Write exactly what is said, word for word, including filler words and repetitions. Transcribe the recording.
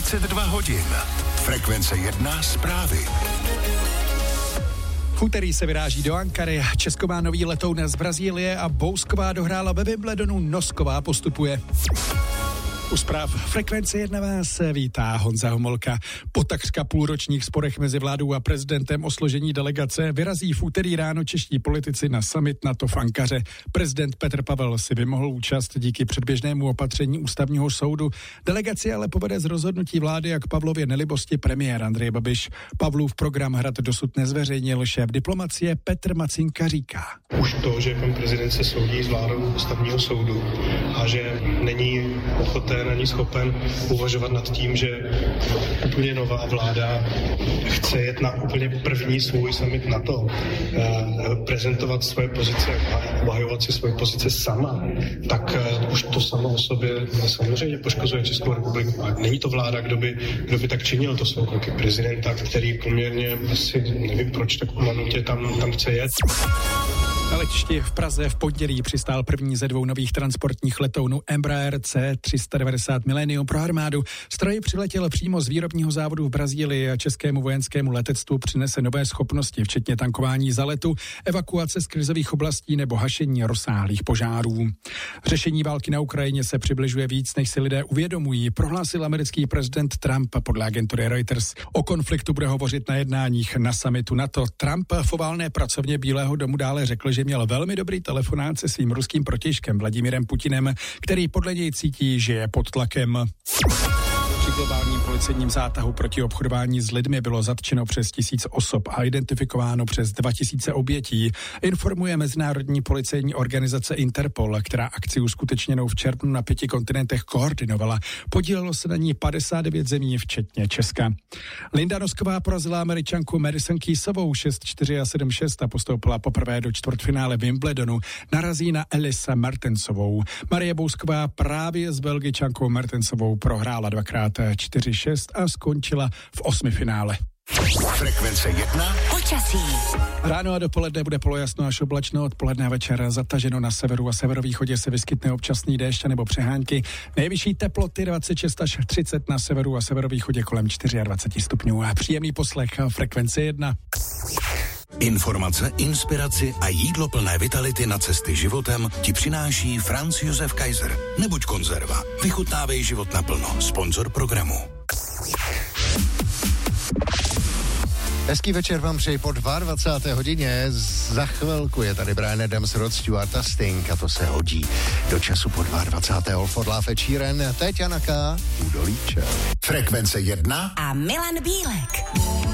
dvacet dva hodin. Frekvence jedna zprávy. V úterý se vyráží do Ankary, Česko má nový letoun z Brazílie a Bousková dohrála ve Wimbledonu, Nosková postupuje. U zpráv Frekvence jedna vás vítá Honza Homolka. Po takřka půlročních sporech mezi vládou a prezidentem o složení delegace vyrazí v úterý ráno čeští politici na summit NATO v Ankaře. Prezident Petr Pavel si vymohl účast díky předběžnému opatření ústavního soudu. Delegaci ale povede z rozhodnutí vlády a k Pavlově nelibosti premiér Andrej Babiš. Pavlův program Hrad dosud nezveřejnil šéf diplomacie Petr Macinka říká. Už to, že pan prezident se soudí s vládou ústavního soudu a že není ochoten není schopen uvažovat nad tím, že úplně nová vláda chce jet na úplně první svůj summit NATO, prezentovat svoje pozice a obhajovat si svoje pozice sama, tak už to samo o sobě samozřejmě poškozuje Českou republiku. A není to vláda, kdo by, kdo by tak činil, to jsou kroky prezidenta, který poměrně asi nevím proč tak umanutě tam, tam chce jet. Na letišti v Praze v pondělí přistál první ze dvou nových transportních letounů Embraer C tři sta devadesát Millennium pro armádu. Stroj přiletěl přímo z výrobního závodu v Brazílii a českému vojenskému letectvu přinese nové schopnosti, včetně tankování za letu, evakuace z krizových oblastí nebo hašení rozsáhlých požárů. Řešení války na Ukrajině se přibližuje víc, než si lidé uvědomují, prohlásil americký prezident Trump podle agentury Reuters. O konfliktu bude hovořit na jednáních na summitu NATO. Trump v oválné pracovně Bílého domu dále řekl, že měl velmi dobrý telefonát se svým ruským protějškem Vladimirem Putinem, který podle něj cítí, že je pod tlakem. Při globálním policejním zátahu proti obchodování s lidmi bylo zatčeno přes tisíc osob a identifikováno přes dva tisíce obětí, informuje mezinárodní policejní organizace Interpol, která akci uskutečněnou v červnu na pěti kontinentech koordinovala. Podílelo se na ní padesát devět zemí, včetně Česka. Linda Nosková porazila Američanku Madison Keysovou šest čtyři a sedm šest a postoupila poprvé do čtvrtfinále Wimbledonu. Narazí na Elisa Mertensovou. Marie Bousková právě s Belgičankou Mertensovou prohrála dvakrát čtyři šest a skončila v osmifinále. Frekvence jedna. Počasí. Ráno a dopoledne bude polojasno až oblačno, odpoledne a večer zataženo, na severu a severovýchodě se vyskytne občasný déšť nebo přehánky. Nejvyšší teploty dvacet šest až třicet na severu a severovýchodě kolem dvacet čtyři stupňů. A příjemný poslech Frekvence jedna. Informace, inspiraci a jídlo plné vitality na cesty životem ti přináší Franz Josef Kaiser. Nebuď konzerva. Vychutnávej život naplno. Sponzor programu. Hezký večer vám přeji po dvacáté druhé hodině. Za chvilku je tady Bryan Adams, Rod Stewart a Sting a to se hodí do času po dvacáté druhé All for Love Ed Sheeran, teď Jana K. Údolí Čel. Frekvence jedna a Milan Bílek.